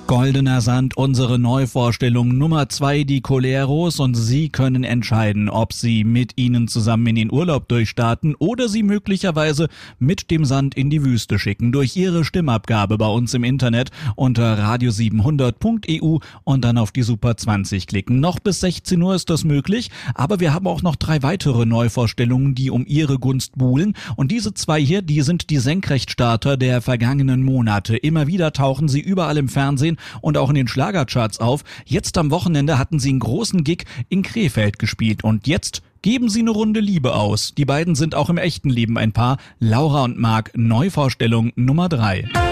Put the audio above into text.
Goldener Sand, unsere Neuvorstellung Nummer 2, die Coleros, und Sie können entscheiden, ob Sie mit ihnen zusammen in den Urlaub durchstarten oder Sie möglicherweise mit dem Sand in die Wüste schicken durch Ihre Stimmabgabe bei uns im Internet unter radio700.eu und dann auf die Super 20 klicken. Noch bis 16 Uhr ist das möglich, aber wir haben auch noch 3 weitere Neuvorstellungen, die um Ihre Gunst buhlen, und diese 2 hier, die sind die Senkrechtstarter der vergangenen Monate. Immer wieder tauchen sie überall im Fernsehen und auch in den Schlagercharts auf. Jetzt am Wochenende hatten sie einen großen Gig in Krefeld gespielt und jetzt geben sie eine Runde Liebe aus. Die beiden sind auch im echten Leben ein Paar. Laura und Marc, Neuvorstellung Nummer 3.